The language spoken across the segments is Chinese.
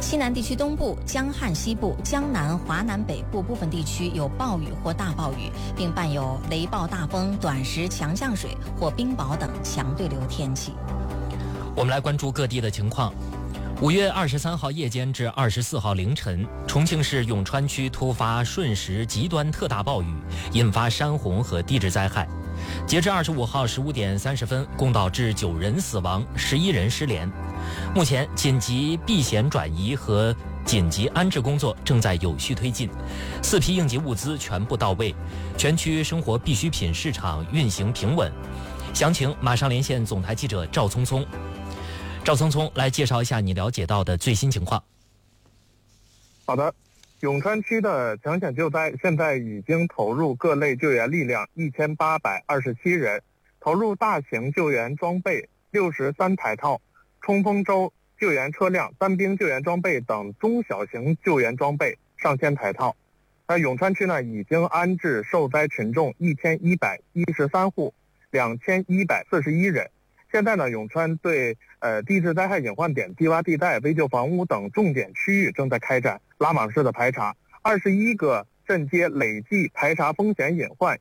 西南地区东部、江汉西部、江南、华南北部部分地区有暴雨或大暴雨，并伴有雷暴大风、短时强降水或冰雹等强对流天气。 我们来关注各地的情况。5月23号夜间至24号凌晨，重庆市永川区突发瞬时极端特大暴雨，引发山洪和地质灾害。截至25号15点30分，共导致9人死亡，11人失联。目前，紧急避险转移和紧急安置工作正在有序推进，4批应急物资全部到位，全区生活必需品市场运行平稳。详情马上连线总台记者赵聪聪。赵聪聪来介绍一下你了解到的最新情况。 好的，永川区的抢险救灾现在已经投入各类救援力量1827人，投入大型救援装备63台套、冲锋舟救援车辆、单兵救援装备等中小型救援装备上千台套。永川区呢已经安置受灾群众1113户，2141人。现在呢，永川对地质灾害隐患点、低洼地带、危旧房屋等重点区域正在开展拉网式的排查，21个镇街累计排查风险隐患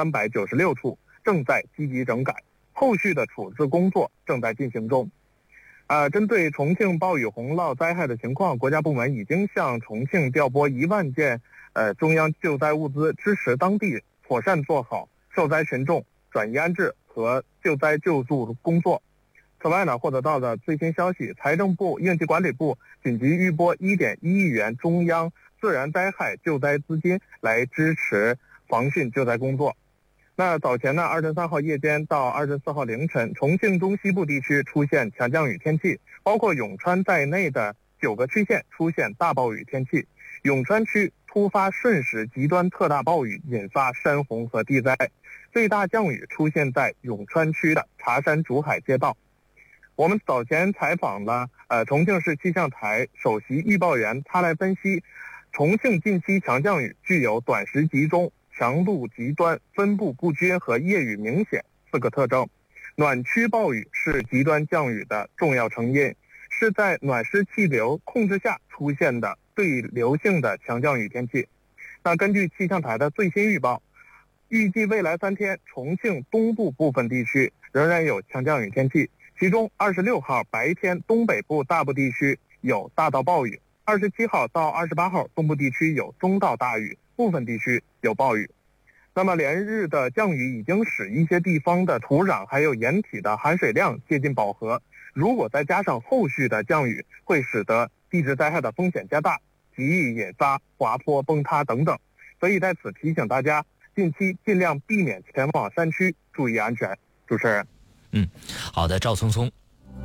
1396处，正在积极整改，后续的处置工作正在进行中。针对重庆暴雨洪涝灾害的情况，国家部门已经向重庆调拨1万件中央救灾物资，支持当地妥善做好受灾群众转移安置和救灾救助工作。此外呢，获得到的最新消息，财政部、应急管理部紧急预拨1.1亿元中央自然灾害救灾资金来支持防汛救灾工作。那早前呢，23号夜间到24号凌晨，重庆中西部地区出现强降雨天气，包括永川在内的9个区县出现大暴雨天气。永川区突发瞬时极端特大暴雨，引发山洪和地灾。最大降雨出现在永川区的茶山竹海街道。我们早前采访了重庆市气象台首席预报员，他来分析重庆近期强降雨具有短时集中、强度极端、分布不均和夜雨明显4个特征。暖区暴雨是极端降雨的重要成因，是在暖湿气流控制下出现的对流性的强降雨天气。那根据气象台的最新预报，预计未来3天，重庆东部部分地区仍然有强降雨天气，其中26号白天东北部大部地区有大到暴雨，27号到28号东部地区有中到大雨，部分地区有暴雨。那么连日的降雨已经使一些地方的土壤还有盐体的含水量接近饱和，如果再加上后续的降雨，会使得地质灾害的风险加大，极易引发滑坡、崩塌等等。所以在此提醒大家，近期尽量避免前往山区，注意安全。主持人。 好的，赵聪聪。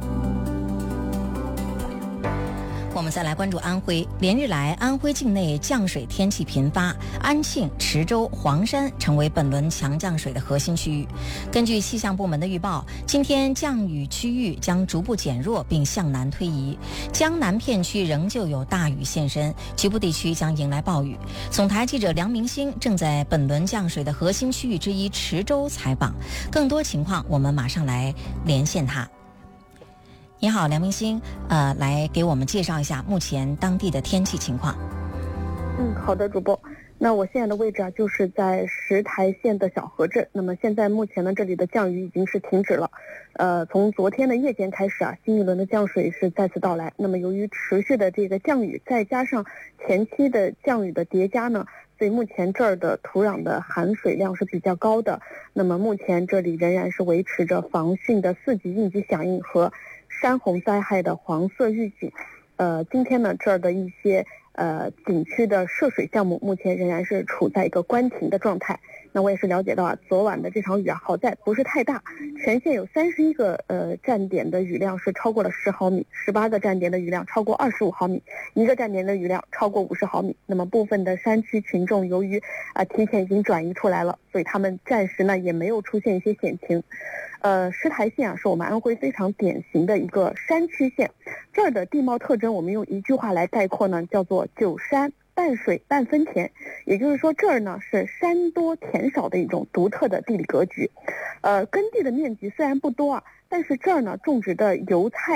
我们再来关注安徽。连日来，安徽境内降水天气频发，安庆、池州、黄山成为本轮强降水的核心区域。根据气象部门的预报，今天降雨区域将逐步减弱并向南推移，江南片区仍旧有大雨现身，局部地区将迎来暴雨。总台记者梁明星正在本轮降水的核心区域之一池州采访，更多情况我们马上来连线他。你好，梁明星，来给我们介绍一下目前当地的天气情况。 好的，主播。那我现在的位置就是在石台县的小河镇。那么现在目前呢，这里的降雨已经是停止了。从昨天的夜间开始新一轮的降水是再次到来。那么由于持续的这个降雨，再加上前期的降雨的叠加呢，所以目前这儿的土壤的含水量是比较高的。那么目前这里仍然是维持着防汛的4级应急响应和山洪灾害的黄色预警。今天呢，这儿的一些景区的涉水项目目前仍然是处在一个关停的状态。那我也是了解到昨晚的这场雨好在不是太大，全县有31个站点的雨量是超过了10毫米，18个站点的雨量超过25毫米，1个站点的雨量超过50毫米。那么部分的山区群众由于提前已经转移出来了，所以他们暂时呢也没有出现一些险情。石台县是我们安徽非常典型的一个山区县，这儿的地貌特征我们用一句话来概括呢，叫做9山半水半分田，也就是说这儿呢是山多田少的一种独特的地理格局。耕地的面积虽然不多但是这儿呢种植的油菜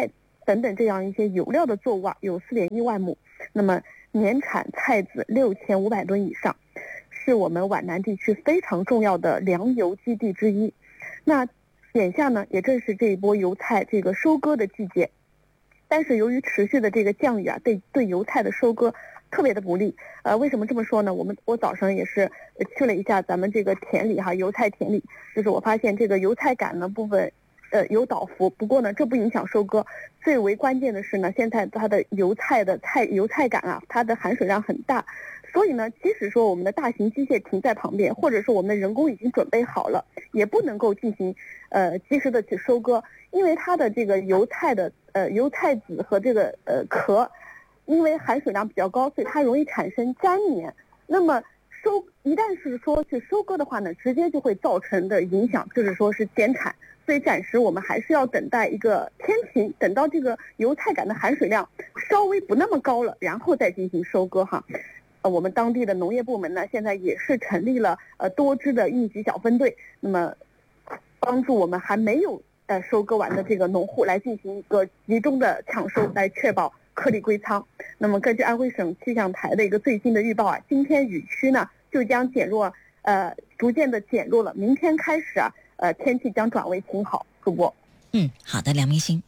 等等这样一些有料的作物啊，有4.1万亩，那么年产菜籽6500吨以上，是我们皖南地区非常重要的粮油基地之一。那眼下呢，也正是这一波油菜这个收割的季节，但是由于持续的这个降雨啊，对油菜的收割特别的不利。为什么这么说呢？我早上也是去了一下咱们这个田里哈，油菜田里，就是我发现这个油菜杆的部分有倒伏，不过呢这不影响收割。最为关键的是呢，现在它的油菜杆啊，它的含水量很大，所以呢，即使说我们的大型机械停在旁边，或者是我们的人工已经准备好了，也不能够进行及时的去收割，因为它的这个油菜籽和这个壳，因为含水量比较高，所以它容易产生粘黏。那么一旦是说去收割的话呢，直接就会造成的影响就是说是减产。所以暂时我们还是要等待一个天晴，等到这个油菜杆的含水量稍微不那么高了，然后再进行收割哈。我们当地的农业部门呢，现在也是成立了多支的应急小分队，那么帮助我们还没有收割完的这个农户来进行一个集中的抢收，来确保颗粒归仓。那么根据安徽省气象台的一个最新的预报啊，今天雨区呢就将逐渐的减弱了，明天开始啊天气将转为晴好。主播， 好的，梁明星。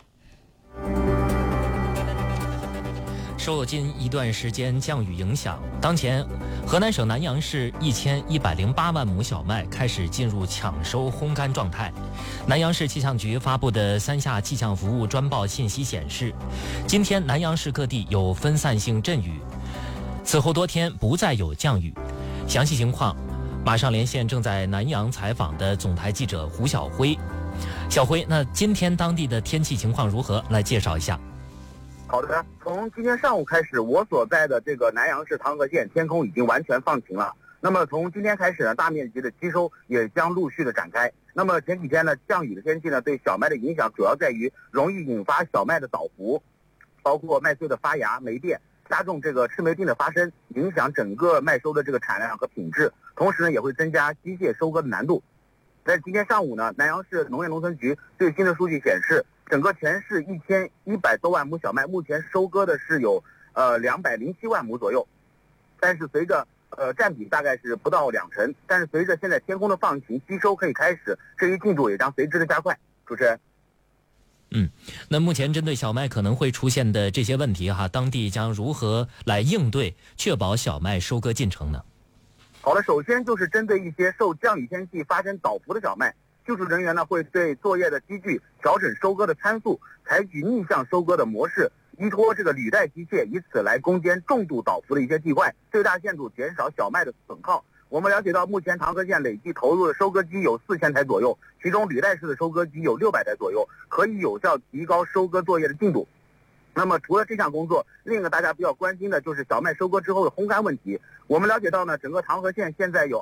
受近一段时间降雨影响，当前河南省南阳市1108万亩小麦开始进入抢收烘干状态。南阳市气象局发布的3下气象服务专报信息显示，今天南阳市各地有分散性阵雨，此后多天不再有降雨。详细情况马上连线正在南阳采访的总台记者胡晓辉。小辉，那今天当地的天气情况如何？来介绍一下。 好的，从今天上午开始，我所在的这个南阳市唐河县天空已经完全放晴了。那么从今天开始呢，大面积的机收也将陆续的展开。那么前几天呢，降雨的天气呢，对小麦的影响主要在于容易引发小麦的倒伏，包括麦穗的发芽、霉变，加重这个赤霉病的发生，影响整个麦收的这个产量和品质，同时呢，也会增加机械收割的难度。在今天上午呢，南阳市农业农村局最新的数据显示，整个全市1100多万亩小麦，目前收割的是有207万亩左右，但是随着占比大概是不到2成，但是随着现在天空的放晴，机收可以开始，这一进度也将随之的加快。主持人。 那目前针对小麦可能会出现的这些问题当地将如何来应对，确保小麦收割进程呢？ 好了，首先就是针对一些受降雨天气发生倒伏的小麦，技术人员呢会对作业的机具调整收割的参数，采取逆向收割的模式，依托这个履带机械，以此来攻坚重度倒伏的一些地块，最大限度减少小麦的损耗。我们了解到，目前唐河县累计投入的收割机有4000台左右，其中履带式的收割机有600台左右，可以有效提高收割作业的进度。那么除了这项工作，另一个大家比较关心的就是小麦收割之后的烘干问题。我们了解到呢，整个唐河县现在有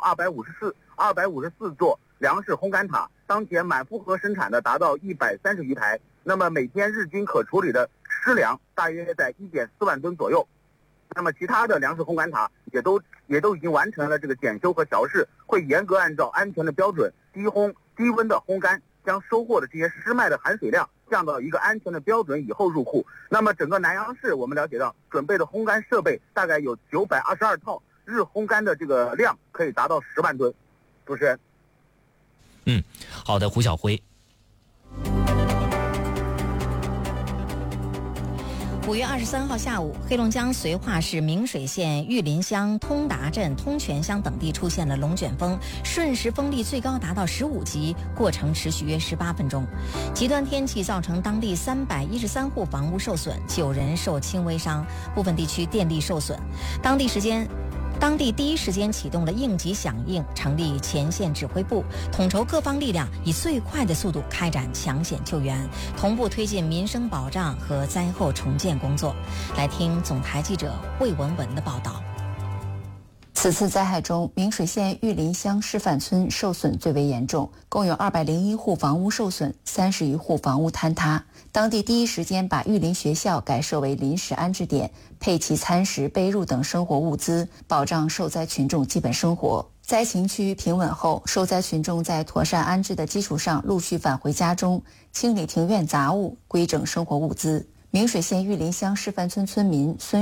254座粮食烘干塔，当前满负荷生产的达到130余台，那么每天日均可处理的湿粮大约在1.4万吨左右。那么其他的粮食烘干塔也都已经完成了这个检修和调试，会严格按照安全的标准，低烘低温的烘干，将收获的这些湿麦的含水量降到一个安全的标准以后入库。那么整个南阳市我们了解到，准备的烘干设备大概有922套，日烘干的这个量可以达到10万吨。主持人。 好的，胡晓辉。 5月23号下午，黑龙江绥化市明水县玉林乡通达镇通泉乡等地出现了龙卷风，瞬时风力最高达到15级，过程持续约18分钟。极端天气造成当地313户房屋受损，9人受轻微伤，部分地区电力受损。当地第一时间启动了应急响应，成立前线指挥部，统筹各方力量，以最快的速度开展抢险救援，同步推进民生保障和灾后重建工作。来听总台记者魏文文的报道。 此次灾害中，明水县玉林乡示范村受损最为严重，共有201户房屋受损，30余户房屋坍塌。当地第一时间把玉林学校改设为临时安置点，配齐餐食、被褥等生活物资，保障受灾群众基本生活。灾情趋于平稳后，受灾群众在妥善安置的基础上，陆续返回家中，清理庭院杂物，规整生活物资。 明水县玉林乡示范村村民孙